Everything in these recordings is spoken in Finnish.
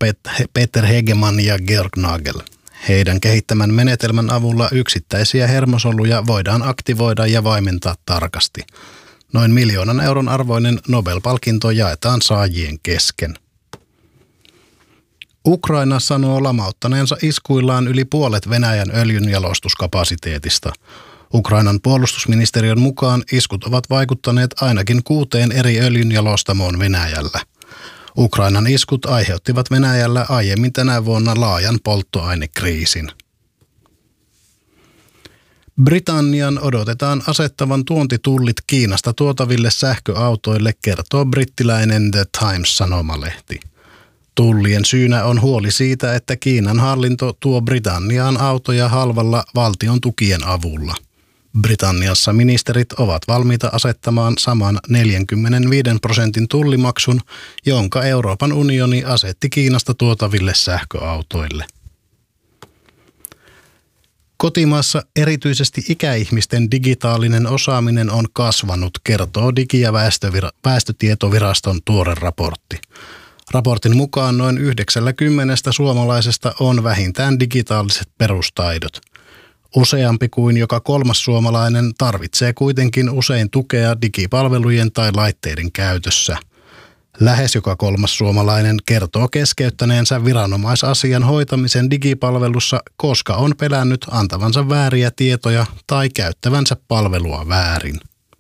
Peter Hegemann ja Georg Nagel. Heidän kehittämän menetelmän avulla yksittäisiä hermosoluja voidaan aktivoida ja vaimentaa tarkasti. Noin 1 miljoonan euron arvoinen Nobel-palkinto jaetaan saajien kesken. Ukraina sanoo lamauttaneensa iskuillaan yli puolet Venäjän öljynjalostuskapasiteetista. Ukrainan puolustusministeriön mukaan iskut ovat vaikuttaneet ainakin 6 eri öljynjalostamoon Venäjällä. Ukrainan iskut aiheuttivat Venäjällä aiemmin tänä vuonna laajan polttoainekriisin. Britannian odotetaan asettavan tuontitullit Kiinasta tuotaville sähköautoille, kertoo brittiläinen The Times-sanomalehti. Tullien syynä on huoli siitä, että Kiinan hallinto tuo Britanniaan autoja halvalla valtion tukien avulla. Britanniassa ministerit ovat valmiita asettamaan saman 45% tullimaksun, jonka Euroopan unioni asetti Kiinasta tuotaville sähköautoille. Kotimaassa erityisesti ikäihmisten digitaalinen osaaminen on kasvanut, kertoo Digi- ja väestötietoviraston tuore raportti. Raportin mukaan noin 90 suomalaisesta on vähintään digitaaliset perustaidot. Useampi kuin joka 3. suomalainen tarvitsee kuitenkin usein tukea digipalvelujen tai laitteiden käytössä. Lähes joka 3. suomalainen kertoo keskeyttäneensä viranomaisasian hoitamisen digipalvelussa, koska on pelännyt antavansa vääriä tietoja tai käyttävänsä palvelua väärin.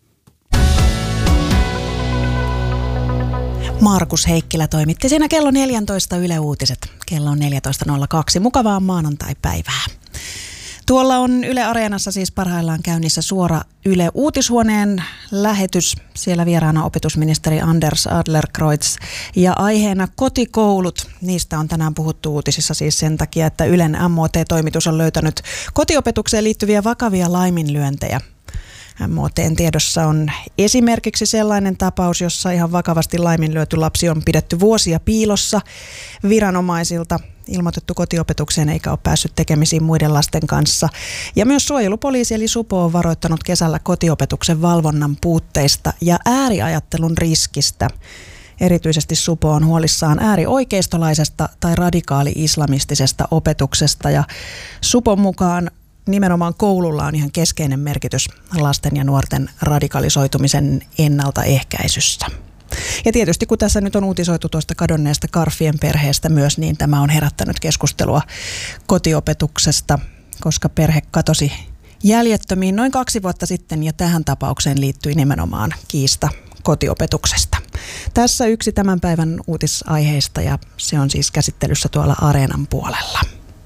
Markus Heikkilä toimitti siinä kello 14 Yle Uutiset. Kello on 14.02. Mukavaa maanantai-päivää. Tuolla on Yle Areenassa siis parhaillaan käynnissä suora Yle Uutishuoneen lähetys. Siellä vieraana opetusministeri Anders Adlercreutz ja aiheena kotikoulut. Niistä on tänään puhuttu uutisissa siis sen takia, että Ylen MOT-toimitus on löytänyt kotiopetukseen liittyviä vakavia laiminlyöntejä. MOT:n tiedossa on esimerkiksi sellainen tapaus, jossa ihan vakavasti laiminlyöty lapsi on pidetty vuosia piilossa viranomaisilta, ilmoitettu kotiopetukseen eikä ole päässyt tekemisiin muiden lasten kanssa. Ja myös suojelupoliisi eli Supo on varoittanut kesällä kotiopetuksen valvonnan puutteista ja ääriajattelun riskistä. Erityisesti Supo on huolissaan äärioikeistolaisesta tai radikaali-islamistisesta opetuksesta ja Supon mukaan nimenomaan koululla on ihan keskeinen merkitys lasten ja nuorten radikalisoitumisen ennaltaehkäisyssä. Ja tietysti kun tässä nyt on uutisoitu tuosta kadonneesta Karfien perheestä myös, niin tämä on herättänyt keskustelua kotiopetuksesta, koska perhe katosi jäljettömiin noin 2 vuotta sitten ja tähän tapaukseen liittyi nimenomaan kiista kotiopetuksesta. Tässä yksi tämän päivän uutisaiheista ja se on siis käsittelyssä tuolla Areenan puolella.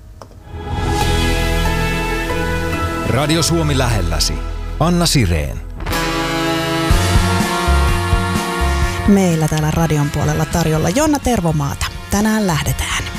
Radio Suomi lähelläsi. Anna Sireen. Meillä täällä radion puolella tarjolla Jonna Tervomaata. Tänään lähdetään.